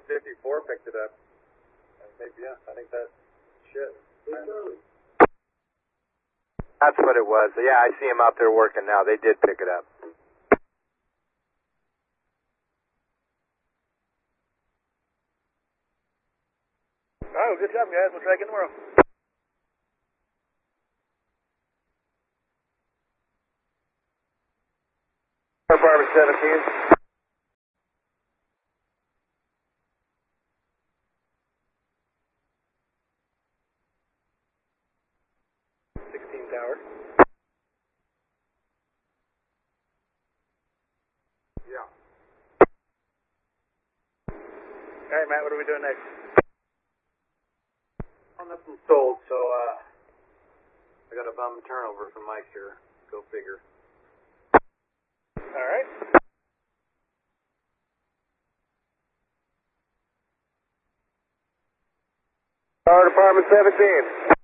54 picked it up. Maybe, yeah, I think that's shit. That's what it was. Yeah, I see them out there working now. They did pick it up. All right, well, good job, guys. We'll try again tomorrow. Department 17. Tower. Yeah. All right, Matt, what are we doing next? Well, nothing's sold, so I got a bum turnover from Mike here. Go figure. All right. Fire Department 17.